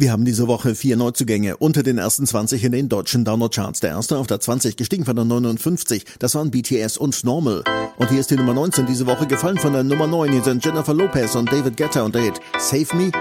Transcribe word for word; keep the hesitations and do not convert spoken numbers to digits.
Wir haben diese Woche vier Neuzugänge unter den ersten zwanzig in den deutschen Download-Charts. Der erste auf der zwanzig, gestiegen von der neunundfünfzig. Das waren B T S und Normal. Und hier ist die Nummer neunzehn diese Woche, gefallen von der Nummer neun. Hier sind Jennifer Lopez und David Guetta und der Hit Save Me